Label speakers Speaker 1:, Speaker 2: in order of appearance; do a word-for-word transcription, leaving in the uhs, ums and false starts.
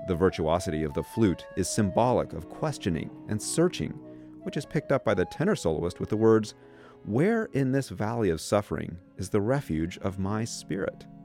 Speaker 1: The virtuosity of the flute is symbolic of questioning and searching, which is picked up by the tenor soloist with the words, "Where in this valley of suffering is the refuge of my spirit?"